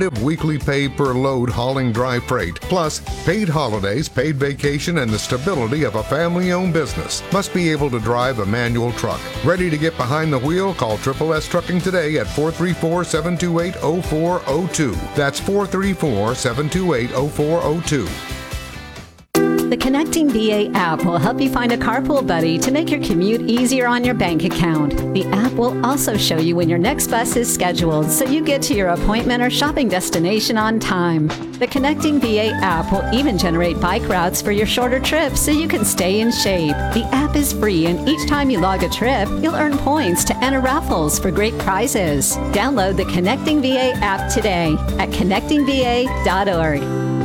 competitive weekly pay per load hauling dry freight, plus paid holidays, paid vacation, and the stability of a family-owned business. Must be able to drive a manual truck. Ready to get behind the wheel? Call Triple S Trucking today at 434-728-0402. That's 434-728-0402. The Connecting VA app will help you find a carpool buddy to make your commute easier on your bank account. The app will also show you when your next bus is scheduled so you get to your appointment or shopping destination on time. The Connecting VA app will even generate bike routes for your shorter trips so you can stay in shape. The app is free, and each time you log a trip, you'll earn points to enter raffles for great prizes. Download the Connecting VA app today at connectingva.org.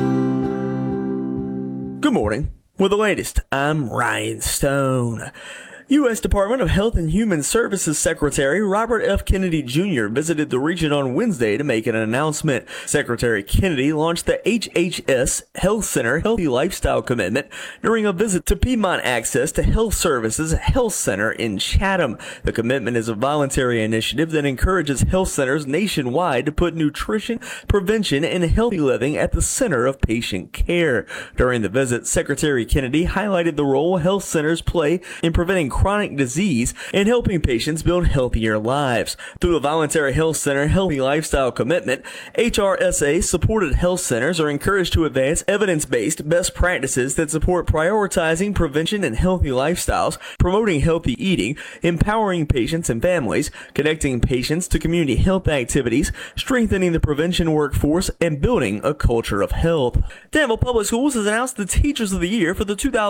Good morning. With the latest, I'm Ryan Stone. U.S. Department of Health and Human Services Secretary Robert F. Kennedy Jr. visited the region on Wednesday to make an announcement. Secretary Kennedy launched the HHS Health Center Healthy Lifestyle Commitment during a visit to Piedmont Access to Health Services Health Center in Chatham. The commitment is a voluntary initiative that encourages health centers nationwide to put nutrition, prevention, and healthy living at the center of patient care. During the visit, Secretary Kennedy highlighted the role health centers play in preventing chronic disease and helping patients build healthier lives. Through the Voluntary Health Center Healthy Lifestyle Commitment, HRSA-supported health centers are encouraged to advance evidence-based best practices that support prioritizing prevention and healthy lifestyles, promoting healthy eating, empowering patients and families, connecting patients to community health activities, strengthening the prevention workforce, and building a culture of health. Danville Public Schools has announced the Teachers of the Year for the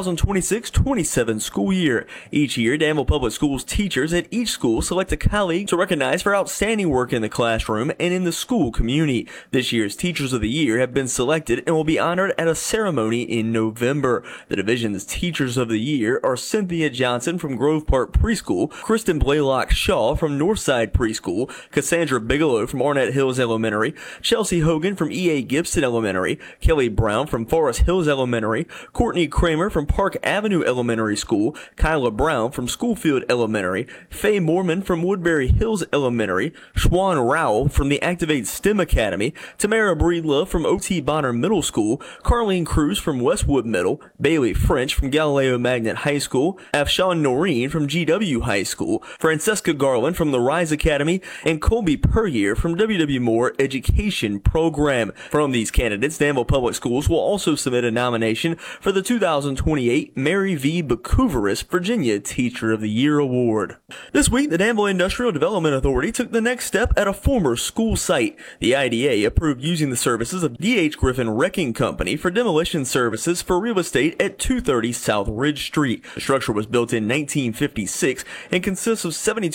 2026-27 school year. Each year, Danville Public Schools teachers at each school select a colleague to recognize for outstanding work in the classroom and in the school community. This year's Teachers of the Year have been selected and will be honored at a ceremony in November. The division's Teachers of the Year are Cynthia Johnson from Grove Park Preschool, Kristen Blaylock Shaw from Northside Preschool, Cassandra Bigelow from Arnett Hills Elementary, Chelsea Hogan from E.A. Gibson Elementary, Kelly Brown from Forest Hills Elementary, Courtney Kramer from Park Avenue Elementary School, Kyla Brown from Schoolfield Elementary, Faye Mormon from Woodbury Hills Elementary, Schwan Rowell from the Activate STEM Academy, Tamara Breedlove from O.T. Bonner Middle School, Carlene Cruz from Westwood Middle, Bailey French from Galileo Magnet High School, Afshawn Noreen from GW High School, Francesca Garland from the Rise Academy, and Colby Puryear from W.W. Moore Education Program. From these candidates, Danville Public Schools will also submit a nomination for the 2028 Mary V. Bacouveris Virginia Teacher of the Year Award. This week, the Danville Industrial Development Authority took the next step at a former school site. The IDA approved using the services of D.H. Griffin Wrecking Company for demolition services for real estate at 230 South Ridge Street. The structure was built in 1956 and consists of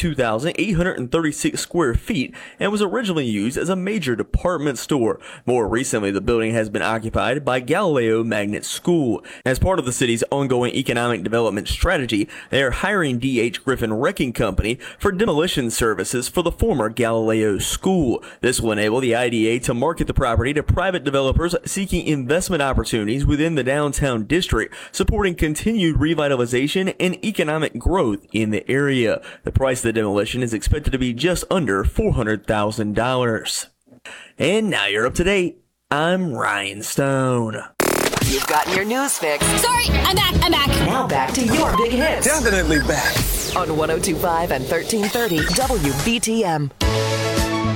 72,836 square feet and was originally used as a major department store. More recently, the building has been occupied by Galileo Magnet School. As part of the city's ongoing economic development strategy, they are hiring D.H. Griffin Wrecking Company for demolition services for the former Galileo School. This will enable the IDA to market the property to private developers seeking investment opportunities within the downtown district, supporting continued revitalization and economic growth in the area. The price of the demolition is expected to be just under $400,000. And now you're up to date. I'm Ryan Stone. You've gotten your news fix. Sorry, I'm back. Now back to your big hits. Definitely back. On 102.5 and 1330 WBTM.